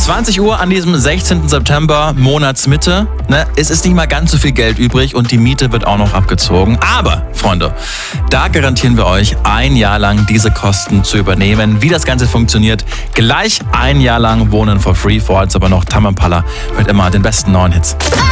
20 Uhr an diesem 16. September, Monatsmitte. Ne? Es ist nicht mal ganz so viel Geld übrig und die Miete wird auch noch abgezogen. Aber, Freunde, da garantieren wir euch, ein Jahr lang diese Kosten zu übernehmen. Wie das Ganze funktioniert, gleich ein Jahr lang Wohnen for free. Vorher aber noch Tame Impala mit immer den besten neuen Hits.